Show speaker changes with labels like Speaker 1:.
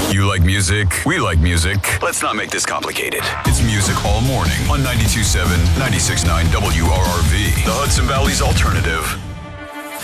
Speaker 1: You like music? We like music. Let's not make this complicated. It's music all morning on 92.7, 96.9 WRRV, the Hudson Valley's alternative.